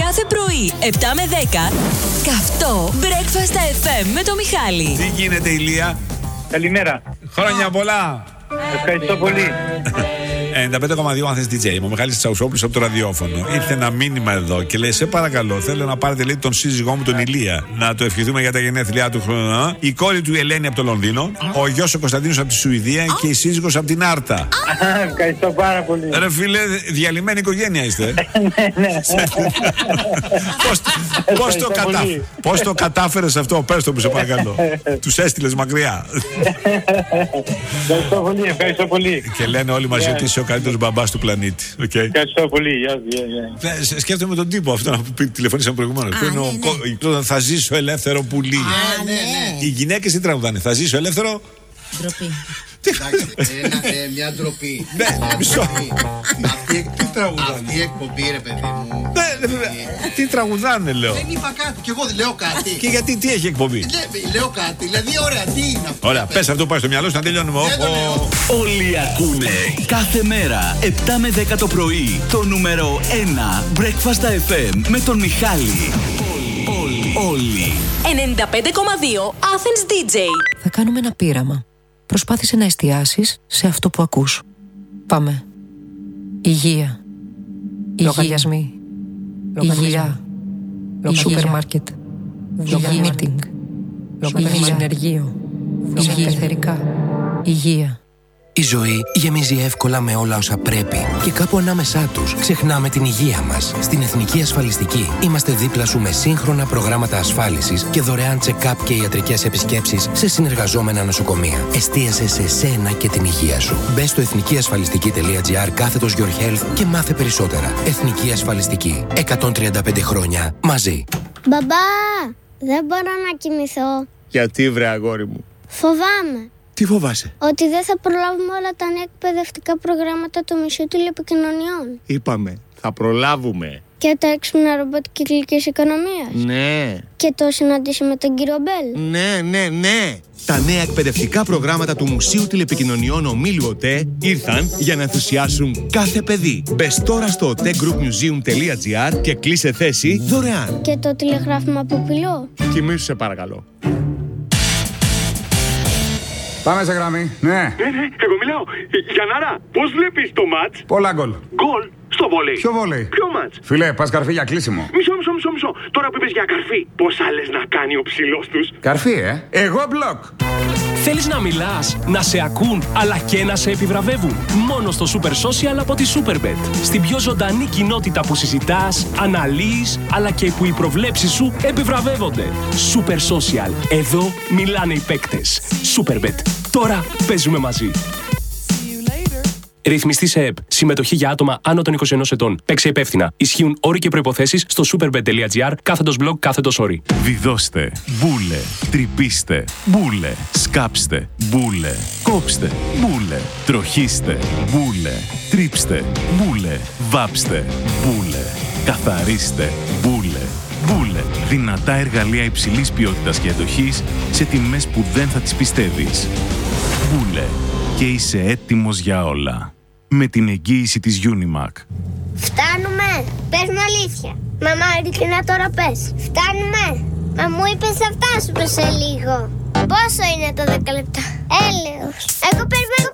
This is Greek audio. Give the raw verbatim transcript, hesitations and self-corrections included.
Κάθε πρωί, επτά με δέκα, καυτό Breakfast εφ εμ με το Μιχάλη. Τι γίνεται, Ηλία? Καλημέρα. Χρόνια πολλά. Ευχαριστώ πολύ. ενενήντα πέντε κόμμα δύο Athens ντι τζέι, ο Μιχάλης Τσαουσόπουλος από το ραδιόφωνο. Ήρθε ένα μήνυμα εδώ και λέει: σε παρακαλώ, θέλω να πάρετε, λέει, τον σύζυγό μου τον Ηλία. Να το ευχηθούμε για τα γενέθλιά του χρονιά. Η κόρη του η Ελένη από το Λονδίνο, ο γιος ο Κωνσταντίνος από τη Σουηδία και η σύζυγος από την Άρτα. Ευχαριστώ πάρα πολύ. Ρε φίλε, διαλυμένη οικογένεια είστε. Πώς το, κατα... Πώς το κατάφερες αυτό, πες το μου σε παρακαλώ. Τους έστειλες μακριά. Ευχαριστώ πολύ, ευχαριστώ πολύ. Και λένε όλοι μαζί ότι είσαι ο καλύτερος μπαμπάς του πλανήτη. Okay. Ευχαριστώ πολύ. Yeah, yeah, yeah. Σκέφτομαι τον τύπο αυτό που τηλεφωνήσαμε προηγουμένως. Που είναι ναι, ναι. Θα ζήσω ελεύθερο πουλί. Α, ναι, ναι. Οι γυναίκες τι τραγουδάνε? Θα ζήσω ελεύθερο. Ντροπή. Ένα, ε, μια ντροπή. Ναι, μισό. Αυτή η εκπομπή, ρε παιδί μου. Τι τραγουδάνε, λέω. Δεν είπα κάτι, κι εγώ δεν λέω κάτι. Και γιατί, τι έχει εκπομπή? Λέω κάτι, δηλαδή ωραία, τι είναι αυτό? Ωραία, πες αυτό που πάει στο μυαλό σου να τελειώνουμε. Όλοι ακούνε κάθε μέρα επτά με δέκα το πρωί το νούμερο ένα Breakfast εφ εμ με τον Μιχάλη. Όλοι. ενενήντα πέντε κόμμα δύο Athens ντι τζέι. Θα κάνουμε ένα πείραμα. Προσπάθησε να εστιάσεις σε αυτό που ακούς. Πάμε. Υγεία. Λογαριασμοί. Υγεία. Σούπερ μάρκετ. Υγεία μίτινγκ. Υγεία συνεργείο. Υγεία εθερικά. Υγεία. Η ζωή γεμίζει εύκολα με όλα όσα πρέπει και κάπου ανάμεσά τους ξεχνάμε την υγεία μας. Στην Εθνική Ασφαλιστική είμαστε δίπλα σου με σύγχρονα προγράμματα ασφάλισης και δωρεάν check-up και ιατρικές επισκέψεις σε συνεργαζόμενα νοσοκομεία. Εστίασε σε σένα και την υγεία σου. Μπες στο εθνικιασφαλιστική.gr κάθετος Your Health και μάθε περισσότερα. Εθνική Ασφαλιστική. εκατόν τριάντα πέντε χρόνια μαζί. Μπαμπά, δεν μπορώ να κοιμηθώ. Γιατί, βρε αγόρι μου? Φοβάμαι. Τι φοβάσαι? Ότι δεν θα προλάβουμε όλα τα νέα εκπαιδευτικά προγράμματα του Μουσείου Τηλεπικοινωνιών. Είπαμε, θα προλάβουμε. Και τα έξυπνα ρομπότ κυκλικής οικονομίας. Ναι. Και το συναντήσει με τον κύριο Μπέλ. Ναι, ναι, ναι. Τα νέα εκπαιδευτικά προγράμματα του Μουσείου Τηλεπικοινωνιών Ομίλου ΟΤΕ ήρθαν για να ενθουσιάσουν κάθε παιδί. Μπες τώρα στο otegroupmuseum.gr και κλείσε θέση δωρεάν. Και το τηλεγράφημα από πυλό. Κοιμήσου σε παρακαλώ. Πάμε σε γραμμή. Ναι. Ναι, ναι, εγώ μιλάω. Γιαννάρα, πώς βλέπεις το μάτς? Πολλά γκολ. Γκολ στο βόλεϊ. Ποιο βόλεϊ? Ποιο μάτς? Φίλε, πας καρφί για κλείσιμο. Μισό, μισό, μισό, μισό. Τώρα που είπες για καρφί, πόσα λες να κάνει ο ψηλός τους? Καρφί, ε. Εγώ μπλοκ. Θέλεις να μιλάς, να σε ακούν, αλλά και να σε επιβραβεύουν? Μόνο στο Super Social από τη Superbet. Στην πιο ζωντανή κοινότητα που συζητάς, αναλύεις, αλλά και που οι προβλέψεις σου επιβραβεύονται. Super Social. Εδώ μιλάνε οι παίκτες. Superbet. Τώρα παίζουμε μαζί. Ρυθμιστή σε ΕΠ. Συμμετοχή για άτομα άνω των είκοσι ενός ετών. Παίξε υπεύθυνα. Ισχύουν όροι και προϋποθέσεις στο superbet.gr κάθετος blog κάθετος όροι. Βιδώστε, μπούλε, τρυπήστε, μπούλε, σκάψτε, μπούλε, κόψτε, μπούλε, τροχίστε, μπούλε, τρίψτε, μπούλε, βάψτε, μπούλε, καθαρίστε, μπούλε. Μπούλε. Δυνατά εργαλεία υψηλής ποιότητας και αντοχής σε τιμές που δεν θα τις πιστεύεις. Μπούλε. Και είσαι έτοιμος για όλα. Με την εγγύηση της Unimac. Φτάνουμε. Πες μου αλήθεια. Μαμά, ειλικρινά τώρα πες. Φτάνουμε. Μα μου είπες θα φτάσουμε σε λίγο. Πόσο είναι το δέκα λεπτά? Έλεος. Εγώ περιμένω